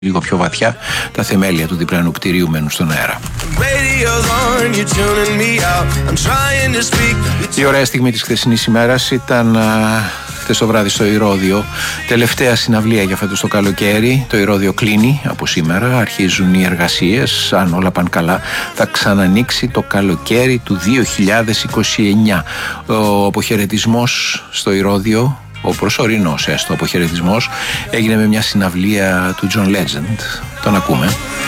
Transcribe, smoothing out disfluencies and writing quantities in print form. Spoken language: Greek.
λίγο πιο βαθιά, τα θεμέλια του διπλανού κτηρίου μένουν στον αέρα. Η ωραία στιγμή της χθεσινής ημέρας ήταν χθες το βράδυ στο Ηρώδειο. Τελευταία συναυλία για φέτος το καλοκαίρι. Το Ηρώδειο κλείνει από σήμερα. Αρχίζουν οι εργασίες. Αν όλα πάνε καλά, θα ξανανοίξει το καλοκαίρι του 2029. Ο αποχαιρετισμός στο Ηρώδειο, ο προσωρινός έστω αποχαιρετισμός, έγινε με μια συναυλία του John Legend. Τον ακούμε.